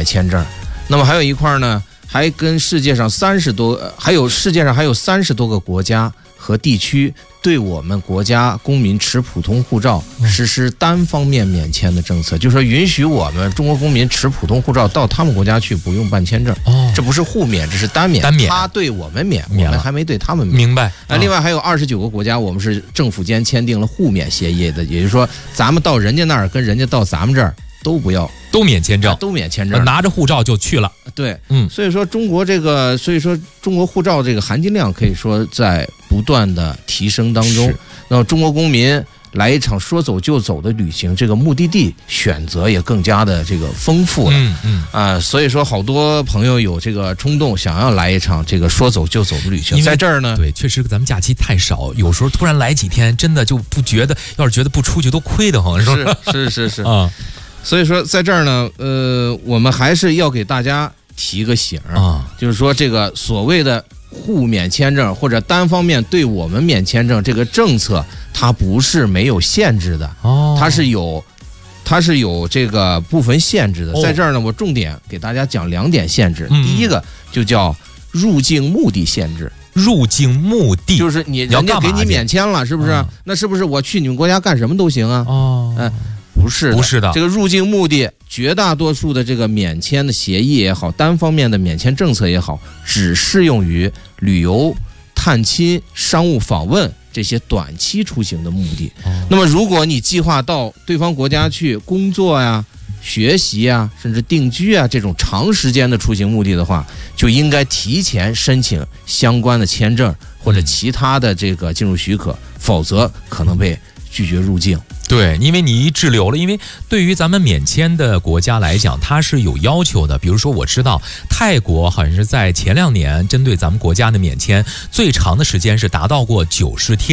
免签证。那么还有一块呢，还跟世界上30多个国家和地区对我们国家公民持普通护照实施单方面免签的政策，就是说允许我们中国公民持普通护照到他们国家去，不用办签证。这不是互免，这是单免。他对我们免，我们还没对他们免。 明白。 另外还有29个国家，我们是政府间签订了互免协议的，也就是说，咱们到人家那儿跟人家到咱们这儿都不要。 都免签证， 都免签证， 拿着护照就去了。 对，所以说中国护照这个含金量可以说在不断的提升当中。那么中国公民来一场说走就走的旅行，这个目的地选择也更加的这个丰富了。所以说好多朋友有这个冲动，想要来一场这个说走就走的旅行。在这儿呢， 对，确实咱们假期太少，有时候突然来几天，真的就不觉得，要是觉得不出去都亏得慌， 是啊。所以说，在这儿呢，我们还是要给大家提个醒就是说这个所谓的互免签证或者单方面对我们免签证这个政策，它不是没有限制的，它是有这个部分限制的。在这儿呢，我重点给大家讲2点限制。第一个就叫入境目的限制。 入境目的就是人家给你免签了，是不是？那是不是我去你们国家干什么都行啊？不是的，这个入境目的，绝大多数的这个免签的协议也好，单方面的免签政策也好，只适用于旅游、探亲、商务访问这些短期出行的目的。那么，如果你计划到对方国家去工作呀、学习呀，甚至定居啊这种长时间的出行目的的话，就应该提前申请相关的签证或者其他的这个进入许可，否则可能被拒绝入境。 对，因为你滞留了，因为对于咱们免签的国家来讲，它是有要求的。比如说，我知道泰国好像是在前2年针对咱们国家的免签，最长的时间是达到过90天。